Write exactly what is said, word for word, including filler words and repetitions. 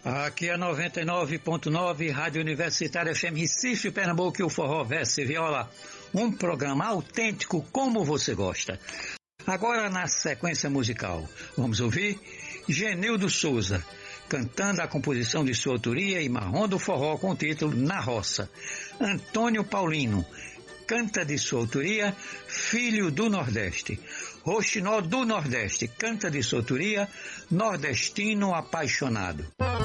Aqui é noventa e nove ponto nove, Rádio Universitária F M Recife, Pernambuco, e o Forró Verso e Viola. Um programa autêntico como você gosta. Agora na sequência musical, vamos ouvir Genildo Souza, cantando a composição de sua autoria e Marrom do Forró com o título Na Roça. Antônio Paulino, canta de sua autoria Filho do Nordeste. Roxinol do Nordeste, canta de sua autoria Nordestino Apaixonado.